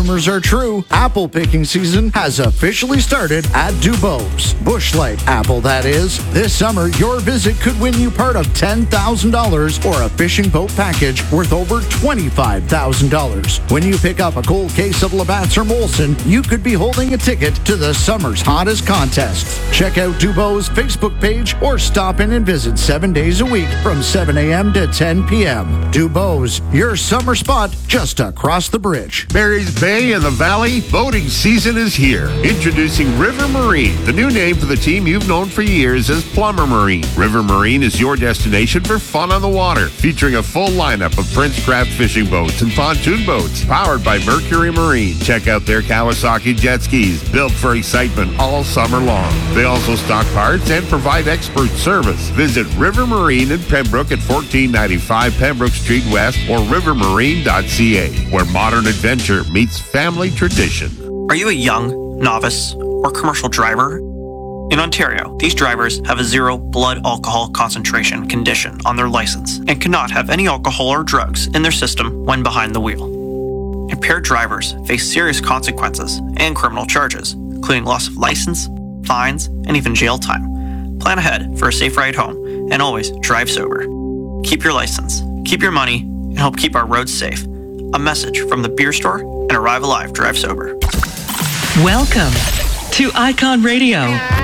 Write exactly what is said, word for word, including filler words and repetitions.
Rumors are true. Apple picking season has officially started at Dubose. Busch Light apple, that is. This summer, your visit could win you part of ten thousand dollars or a fishing boat package worth over twenty-five thousand dollars. When you pick up a cold case of Labatt's or Molson, you could be holding a ticket to the summer's hottest contests. Check out Dubo's Facebook page or stop in and visit seven days a week from seven a.m. to ten p.m. Dubo's, your summer spot just across the bridge. Mary's Bay and the Valley, boating season is here. Introducing River Marine, the new name for the team you've known for years as Plummer Marine. River Marine is your destination for fun on the water, featuring a full lineup of Princecraft fishing boats and pontoon boats, powered by Mercury Marine. Check out their Kawasaki jet skis, built for excitement all summer long. They also stock parts and provide expert service. Visit River Marine in Pembroke at fourteen ninety-five Pembroke Street West or river marine dot c a, where modern adventure meets family tradition. Are you a young, novice, or commercial driver? In Ontario, these drivers have a zero blood alcohol concentration condition on their license and cannot have any alcohol or drugs in their system when behind the wheel. Impaired drivers face serious consequences and criminal charges, including loss of license, fines, and even jail time. Plan ahead for a safe ride home and always drive sober. Keep your license, keep your money, and help keep our roads safe. A message from the beer store and Arrive Alive Drive Sober. Welcome to Icon Radio.